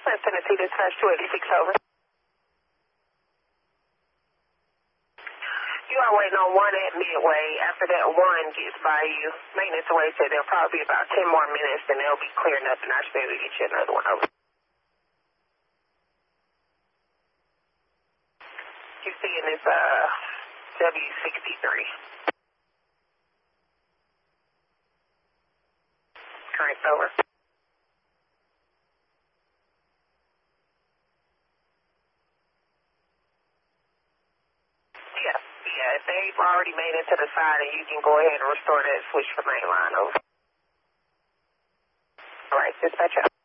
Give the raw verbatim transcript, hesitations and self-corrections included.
West Tennessee Dispatch two eighty-six, over. You are waiting on one at Midway. After that one gets by you, maintenance away said there'll probably be about ten more minutes, and they'll be clearing up, and I should be able to get you another one, over. You seeing this, uh, W sixty-three. Correct, over. Yeah, yeah, if they've already made it to the side, and you can go ahead and restore that switch for main line, over. All right, dispatch out.